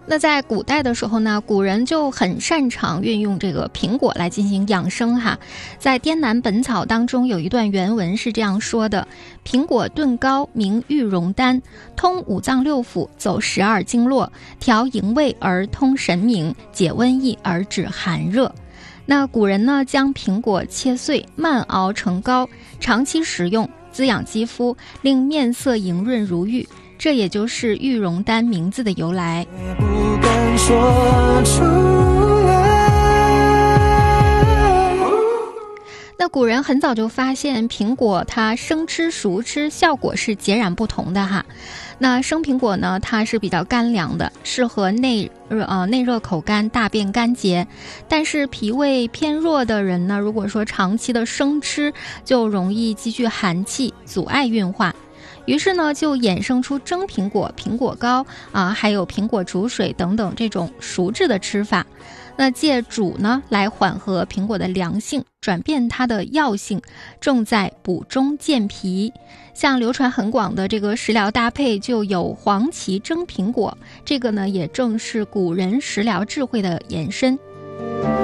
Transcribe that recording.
那在古代的时候呢，古人就很擅长运用这个苹果来进行养生哈。在《滇南本草》当中有一段原文是这样说的：苹果炖膏名玉容丹，通五脏六腑，走12经络，调营卫而通神明，解瘟疫而止寒热。那古人呢，将苹果切碎，慢熬成膏，长期食用，滋养肌肤，令面色莹润如玉，这也就是玉容丹名字的由来。 不敢说出来。 那古人很早就发现苹果它生吃熟吃效果是截然不同的哈。那生苹果呢，它是比较干凉的，适合内热口干、大便干结。但是脾胃偏弱的人呢，如果说长期的生吃，就容易积聚寒气，阻碍运化。于是呢，就衍生出蒸苹果、苹果糕还有苹果煮水等等这种熟制的吃法。那借煮呢来缓和苹果的凉性，转变它的药性，重在补中健脾。像流传很广的这个食疗搭配就有黄芪蒸苹果，这个呢也正是古人食疗智慧的延伸。